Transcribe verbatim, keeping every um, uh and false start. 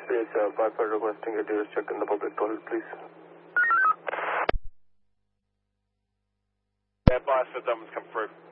Yes, uh, Piper requesting a dearest check in the public toilet, please. Yeah, boss, the numbers come through.